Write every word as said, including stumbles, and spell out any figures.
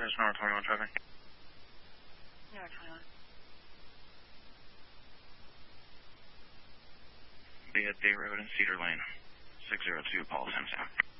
There's North twenty-one traffic. North twenty-one. Be at Bay Road and Cedar Lane. six zero two, Paul Samsam.